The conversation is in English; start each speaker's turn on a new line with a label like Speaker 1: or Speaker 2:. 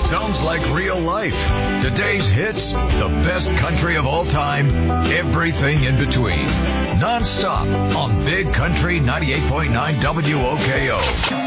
Speaker 1: Sounds like real life. Today's hits, the best country of all time, everything in between. Non-stop on Big Country 98.9 WOKO.